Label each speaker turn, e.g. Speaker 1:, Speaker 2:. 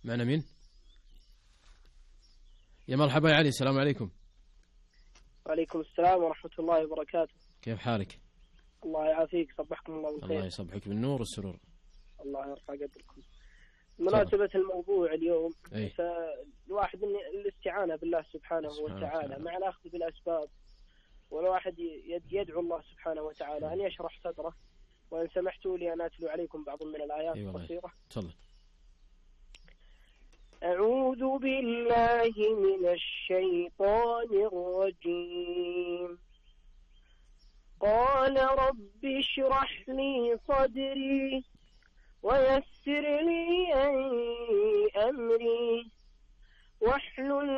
Speaker 1: معنا مين؟ يا مرحبا يا علي، السلام عليكم.
Speaker 2: وعليكم السلام ورحمة الله وبركاته.
Speaker 1: كيف حالك؟
Speaker 2: الله يعافيك، صبحكم الله بالخير.
Speaker 1: الله يصبحك بالنور والسرور.
Speaker 2: الله يرفع قدركم. مناسبة الموضوع اليوم، فالواحد الاستعانة بالله سبحانه وتعالى مع الأخذ بالأسباب، والواحد يدعو الله سبحانه وتعالى أن يشرح صدره. وإن سمحتوا لي أن أتلو عليكم بعض من الآيات القصيرة.
Speaker 1: تفضل.
Speaker 2: أعوذ بالله من الشيطان الرجيم. قال رب اشرح لي صدري ويسر لي أمري واحلل